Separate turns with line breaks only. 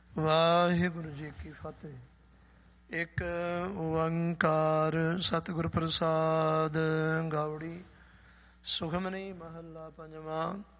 ਵਾਹਿਗੁਰੂ ਜੀ ਕੀ ਫਤਿਹ। ਇੱਕ ਓੰਕਾਰ ਸਤਿਗੁਰ ਪ੍ਰਸਾਦ। ਗਾਉੜੀ ਸੁਖਮਨੀ ਮਹੱਲਾ ਪੰਜਵਾਂ।